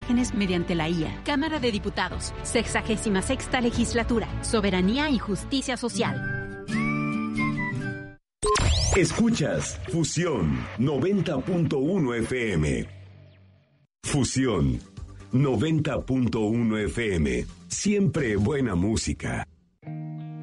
mediante la IA. Cámara de Diputados, 66ª Legislatura, Soberanía y Justicia Social. Escuchas Fusión 90.1 FM. Fusión 90.1 FM. Siempre buena música.